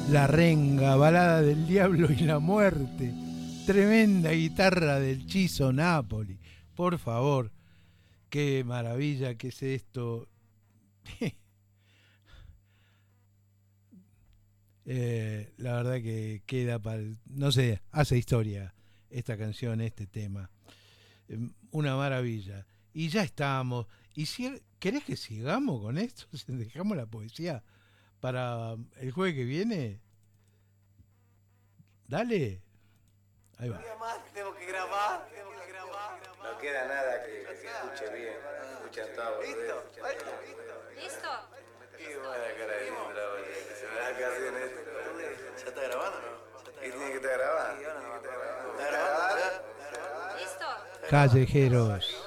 La renga, balada del diablo y la muerte. Tremenda guitarra del Chizo Napoli. Por favor, qué maravilla que es esto. La verdad que queda para... No sé, hace historia esta canción, este tema. Una maravilla. Y ya estamos. ¿Y si querés que sigamos con esto? ¿Dejamos la poesía para el jueves que viene? Dale. Ahí va. Tengo que grabar. No queda nada que se escuche bien. Escuchan todo. ¿Listo? ¿Listo? Qué buena cara de Indra, se me da casi en esto. ¿Ya está grabando o no? ¿Y tiene que estar grabando? ¿Está grabando ya? ¿Listo? Callejeros.